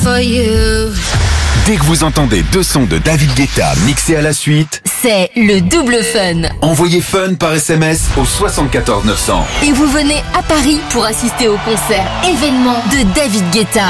for you. Dès que vous entendez deux sons de David Guetta mixés à la suite, c'est le double fun. Envoyez fun par SMS au 74 900. Et vous venez à Paris pour assister au concert événement de David Guetta.